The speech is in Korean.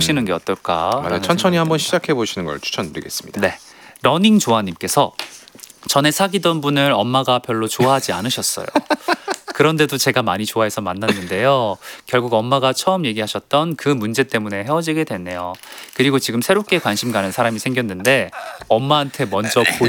해보시는 게 어떨까? 맞아요. 천천히 한번 시작해 보시는 걸 추천드리겠습니다. 네, 러닝 조아님께서 전에 사귀던 분을 엄마가 별로 좋아하지 않으셨어요. 그런데도 제가 많이 좋아해서 만났는데요. 결국 엄마가 처음 얘기하셨던 그 문제 때문에 헤어지게 됐네요. 그리고 지금 새롭게 관심 가는 사람이 생겼는데 엄마한테 먼저